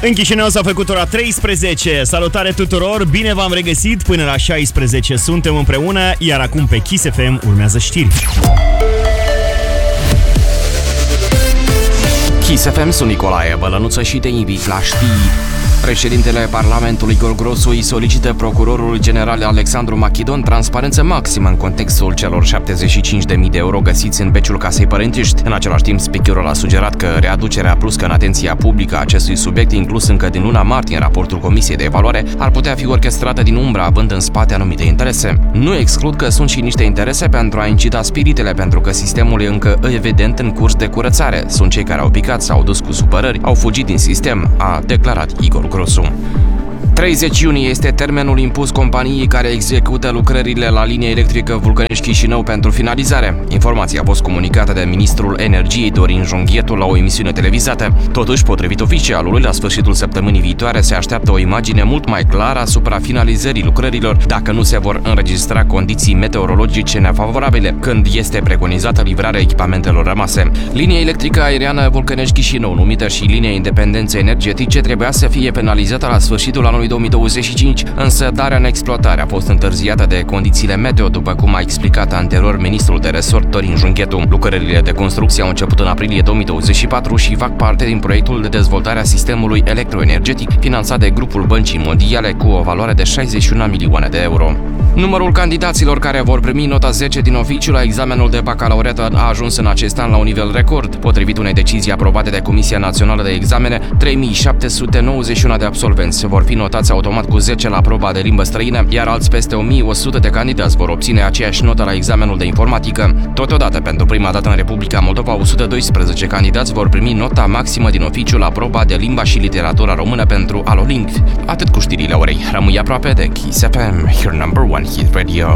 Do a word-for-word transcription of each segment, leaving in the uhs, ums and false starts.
În Chișinău s-a făcut ora treisprezece. Salutare tuturor, bine v-am regăsit. Până la șaisprezece suntem împreună. Iar acum pe Kiss F M urmează știri. Kiss F M, sunt Nicolae Bălănuță și te invit la știri. Președintele Parlamentului Igor Grosu îi solicită procurorul general Alexandru Machidon transparență maximă în contextul celor șaptezeci și cinci de mii de euro găsiți în beciul casei părintești. În același timp, speakerul a sugerat că readucerea bruscă în atenția publică a acestui subiect, inclus încă din luna martie în raportul Comisiei de Evaluare, ar putea fi orchestrată din umbră, având în spate anumite interese. Nu exclud că sunt și niște interese pentru a incita spiritele, pentru că sistemul e încă evident în curs de curățare. Sunt cei care au picat, s-au dus cu supărări, au fugit din sistem, a declarat Igor Grosu. treizeci iunie este termenul impus companiei care execută lucrările la linia electrică Vulcănești-Chișinău pentru finalizare. Informația a fost comunicată de ministrul Energiei Dorin Jonghietu la o emisiune televizată. Totuși, potrivit oficialului, la sfârșitul săptămânii viitoare se așteaptă o imagine mult mai clară asupra finalizării lucrărilor, dacă nu se vor înregistra condiții meteorologice nefavorabile, când este preconizată livrarea echipamentelor rămase. Linia electrică aeriană Vulcănești-Chișinău, numită și linia independenței energetice, trebuia să fie penalizată la sfârșitul anului două mii douăzeci și cinci, însă darea în exploatare a fost întârziată de condițiile meteo, după cum a explicat anterior ministrul de resort Dorin Jonghietu. Lucrările de construcție au început în aprilie două mii douăzeci și patru și fac parte din proiectul de dezvoltare a sistemului electroenergetic finanțat de grupul Băncii Mondiale cu o valoare de șaizeci și unu milioane de euro. Numărul candidaților care vor primi nota zece din oficiu la examenul de bacalaureat a ajuns în acest an la un nivel record. Potrivit unei decizii aprobate de Comisia Națională de Examene, trei mii șapte sute nouăzeci și unu de absolvenți vor fi notați automat cu zece la proba de limbă străină, iar alți peste o mie o sută de candidați vor obține aceeași notă la examenul de informatică. Totodată, pentru prima dată în Republica Moldova, o sută doisprezece candidați vor primi nota maximă din oficiu la proba de limba și literatura română pentru Alolingv. Atât cu știrile orei. Rămâi aproape de Kiss F M, your number one hit radio.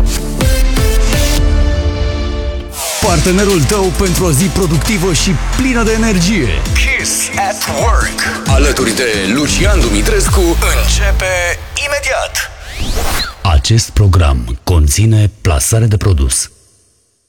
Partenerul tău pentru o zi productivă și plină de energie. Kiss at Work. Alături de Lucian Dumitrescu începe imediat. Acest program conține plasare de produs.